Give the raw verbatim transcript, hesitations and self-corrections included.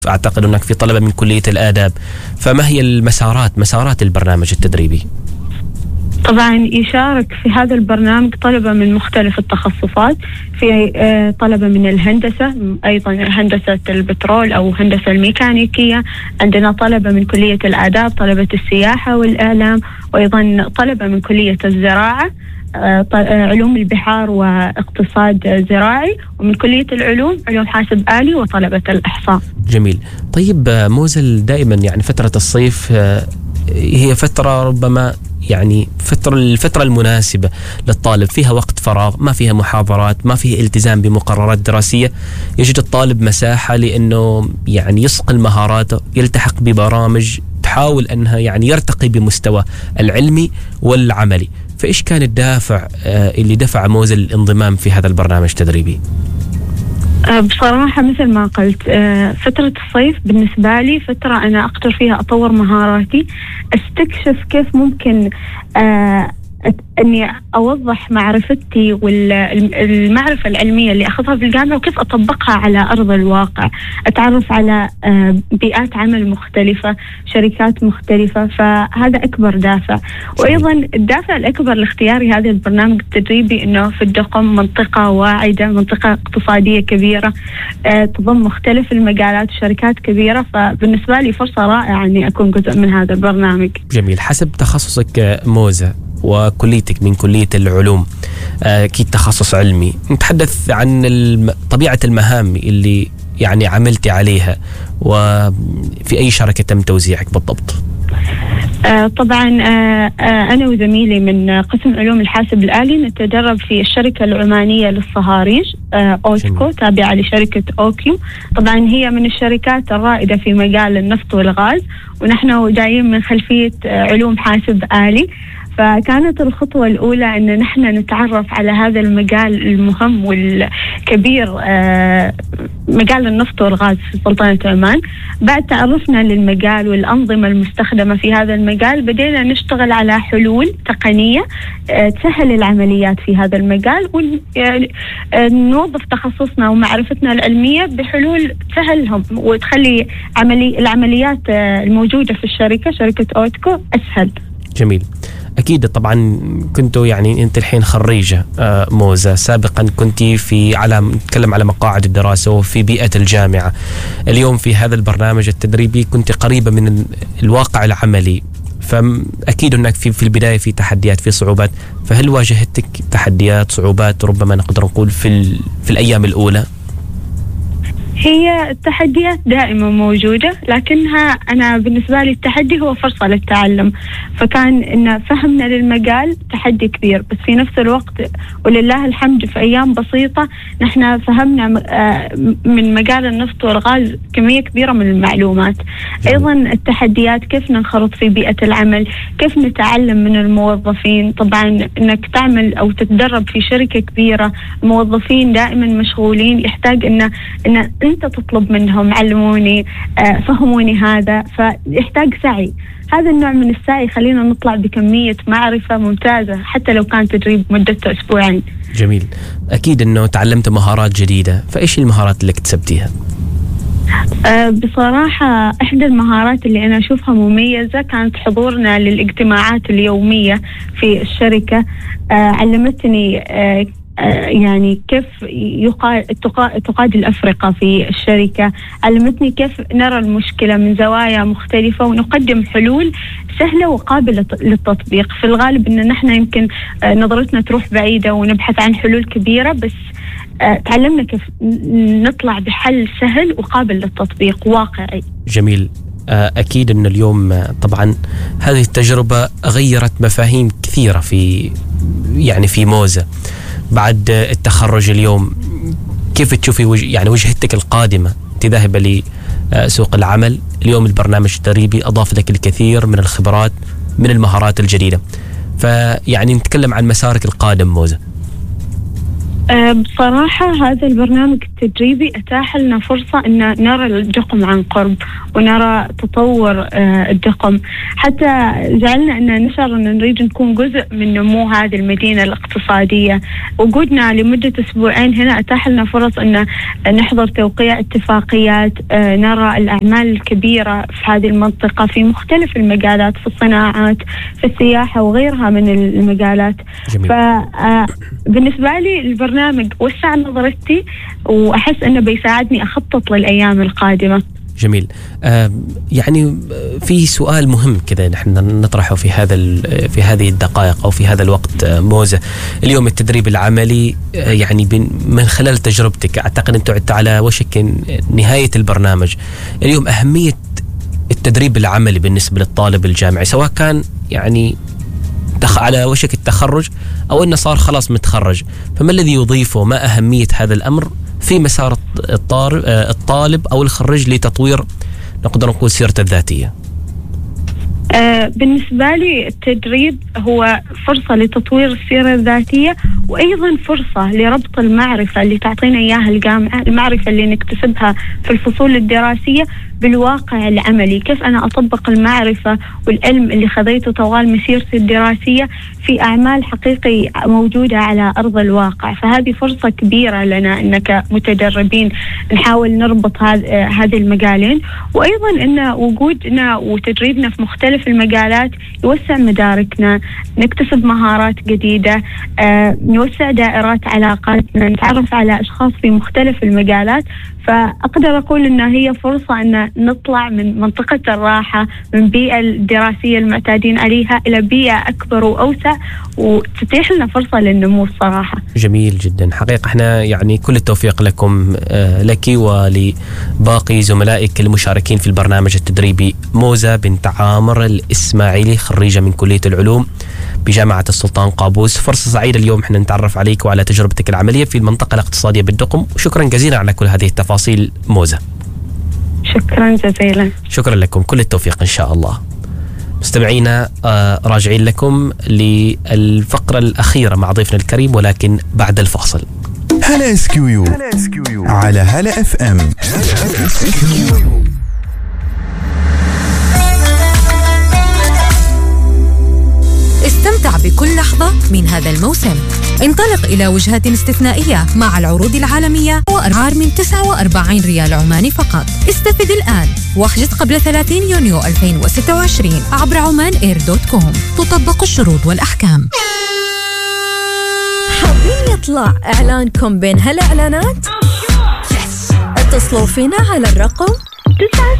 أعتقد هناك في طلبة من كلية الآداب، فما هي المسارات مسارات البرنامج التدريبي؟ طبعا يشارك في هذا البرنامج طلبة من مختلف التخصصات، في طلبة من الهندسة، أيضا هندسة البترول أو هندسة الميكانيكية، عندنا طلبة من كلية الآداب، طلبة السياحة والإعلام، وأيضا طلبة من كلية الزراعة، علوم البحار واقتصاد زراعي، ومن كلية العلوم علوم حاسب آلي، وطلبة الإحصاء. جميل. طيب موزل، دائما يعني فترة الصيف هي فترة ربما يعني فترة الفترة المناسبة للطالب، فيها وقت فراغ، ما فيها محاضرات، ما فيها التزام بمقررات دراسية، يجد الطالب مساحة لأنه يعني يصقل مهاراته، يلتحق ببرامج تحاول أنها يعني يرتقي بمستوى العلمي والعملي. فإيش كان الدافع اللي دفع موزل الانضمام في هذا البرنامج التدريبي؟ بصراحة مثل ما قلت، فترة الصيف بالنسبة لي فترة أنا أقدر فيها أطور مهاراتي، أستكشف كيف ممكن أني أوضح معرفتي والمعرفة العلمية اللي أخذها في الجامعة وكيف أطبقها على أرض الواقع، أتعرف على بيئات عمل مختلفة، شركات مختلفة، فهذا أكبر دافع. وأيضا الدافع الأكبر لاختياري هذا البرنامج التدريبي أنه في الدقم منطقة واعدة، منطقة اقتصادية كبيرة، تضم مختلف المجالات، شركات كبيرة، فبالنسبة لي فرصة رائعة أني أكون جزء من هذا البرنامج. جميل. حسب تخصصك موزة وكليتك من كلية العلوم، أكيد تخصص علمي، نتحدث عن طبيعة المهام اللي يعني عملتي عليها، وفي أي شركة تم توزيعك بالضبط؟ آه طبعا آه آه أنا وزميلي من قسم علوم الحاسب الآلي نتدرب في الشركة العمانية للصهاريج، آه أوتكو، تابعة لشركة أوكيو. طبعا هي من الشركات الرائدة في مجال النفط والغاز، ونحن جايين من خلفية آه علوم حاسب آلي، فكانت الخطوة الأولى أن نحن نتعرف على هذا المجال المهم والكبير، آه مجال النفط والغاز في سلطنة عمان. بعد تعرفنا للمجال والأنظمة المستخدمة في هذا المجال، بدينا نشتغل على حلول تقنية آه تسهل العمليات في هذا المجال، ونوظف تخصصنا ومعرفتنا العلمية بحلول تسهلهم وتخلي عملي العمليات آه الموجودة في الشركة، شركة أوتكو، أسهل. جميل. أكيد طبعا كنتوا يعني أنت الحين خريجة موزة، سابقا كنت في على نتكلم على مقاعد الدراسة وفي بيئة الجامعة، اليوم في هذا البرنامج التدريبي كنت قريبة من الواقع العملي، فأكيد هناك في في البداية في تحديات، في صعوبات، فهل واجهتك تحديات، صعوبات ربما نقدر نقول في في الأيام الأولى؟ هي التحديات دائما موجودة، لكنها أنا بالنسبة لي التحدي هو فرصة للتعلم، فكان إن فهمنا للمجال تحدي كبير، بس في نفس الوقت ولله الحمد في أيام بسيطة نحن فهمنا من مجال النفط والغاز كمية كبيرة من المعلومات. أيضا التحديات كيف ننخرط في بيئة العمل، كيف نتعلم من الموظفين. طبعا إنك تعمل أو تتدرب في شركة كبيرة، الموظفين دائما مشغولين، يحتاج إن إن أنت تطلب منهم علموني، فهموني، هذا فيحتاج سعي. هذا النوع من السعي خلينا نطلع بكمية معرفة ممتازة حتى لو كان تدريب مدته أسبوعين. جميل. أكيد أنه تعلمت مهارات جديدة، فإيش المهارات اللي اكتسبتيها؟ أه بصراحة إحدى المهارات اللي أنا أشوفها مميزة كانت حضورنا للاجتماعات اليومية في الشركة. أه علمتني أه يعني كيف تقاد الأفرقة في الشركة، علمتني كيف نرى المشكلة من زوايا مختلفة ونقدم حلول سهلة وقابلة للتطبيق. في الغالب أن نحن يمكن نظرتنا تروح بعيدة ونبحث عن حلول كبيرة، بس تعلمنا كيف نطلع بحل سهل وقابل للتطبيق واقعي. جميل. أكيد أن اليوم طبعا هذه التجربة غيرت مفاهيم كثيرة في يعني في موزة. بعد التخرج اليوم كيف تشوفي وجه يعني وجهتك القادمة؟ انت ذاهبة لسوق العمل، اليوم البرنامج التدريبي أضاف لك الكثير من الخبرات، من المهارات الجديدة، فيعني نتكلم عن مسارك القادم موزة. بصراحة هذا البرنامج التدريبي أتاح لنا فرصة أن نرى الدقم عن قرب ونرى تطور الدقم، حتى جعلنا أن نشعر أن نريد نكون جزء من نمو هذه المدينة الاقتصادية. وجودنا لمدة أسبوعين هنا أتاح لنا فرص أن نحضر توقيع اتفاقيات، نرى الأعمال الكبيرة في هذه المنطقة في مختلف المجالات، في الصناعات، في السياحة وغيرها من المجالات. فبالنسبة لي البرنامج وسع نظرتي وأحس أنه بيساعدني أخطط للأيام القادمة. جميل. آه يعني في سؤال مهم كذا نحن نطرحه في هذا في هذه الدقائق أو في هذا الوقت. آه موزة، اليوم التدريب العملي آه يعني من خلال تجربتك، أعتقد أنت عدت على وشك نهاية البرنامج، اليوم أهمية التدريب العملي بالنسبة للطالب الجامعي، سواء كان يعني على وشك التخرج أو أنه صار خلاص متخرج، فما الذي يضيفه؟ ما أهمية هذا الأمر في مسار الطالب أو الخريج لتطوير نقدر نقول سيرته الذاتية؟ آه بالنسبة لي التدريب هو فرصة لتطوير السيرة الذاتية، وأيضا فرصة لربط المعرفة اللي تعطينا إياها الجامعة، المعرفة اللي نكتسبها في الفصول الدراسية بالواقع العملي، كيف أنا أطبق المعرفة والعلم اللي خذيته طوال مسيرتي الدراسية في أعمال حقيقي موجودة على أرض الواقع. فهذه فرصة كبيرة لنا إن كمتدربين نحاول نربط هذه المجالين، وأيضا إن وجودنا وتدريبنا في مختلف المجالات يوسع مداركنا، نكتسب مهارات جديدة، آه، نوسع دائرات علاقاتنا، نتعرف على أشخاص في مختلف المجالات. فأقدر أقول إن هي فرصة أن نطلع من منطقة الراحة، من بيئة الدراسية المعتادين عليها، إلى بيئة أكبر وأوسع وتتيح لنا فرصة للنمو الصراحة. جميل جدا. حقيقة احنا يعني كل التوفيق لكم، آه لك ولباقي زملائك المشاركين في البرنامج التدريبي. موزة بنت عامر الإسماعيلي، خريجة من كلية العلوم بجامعة السلطان قابوس، فرصة سعيدة اليوم احنا نتعرف عليك وعلى تجربتك العملية في المنطقة الاقتصادية بالدقم، وشكرا جزيلا على كل هذه التفاصيل موزة. شكرا جزيلا. شكرا لكم، كل التوفيق إن شاء الله. مستمعينا آه راجعين لكم للفقرة الأخيرة مع ضيفنا الكريم، ولكن بعد الفاصل. هلا اس كيو يو على هلا اف ام. استمتع بكل لحظة من هذا الموسم. انطلق إلى وجهات استثنائية مع العروض العالمية وأسعار من تسعة وأربعين ريال عماني فقط. استفد الآن واحجز قبل ثلاثين يونيو ألفين وستة وعشرين عبر عمان إير دوت كوم. تطبق الشروط والأحكام. حابين يطلع إعلانكم بين هالإعلانات؟ اتصلوا فينا على الرقم تسعة